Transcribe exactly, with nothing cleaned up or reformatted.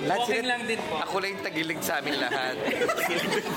Lahat Walking sila- lang din po. Ako lang yung tagilig sa amin lahat.